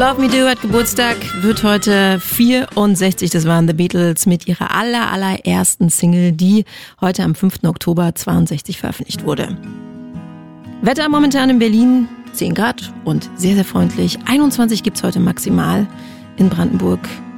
Love Me Do hat Geburtstag, wird heute 64. Das waren The Beatles mit ihrer allerersten Single, die heute am 5. Oktober 62 veröffentlicht wurde. Wetter momentan in Berlin 10 Grad und sehr, sehr freundlich. 21 gibt's heute maximal. In Brandenburg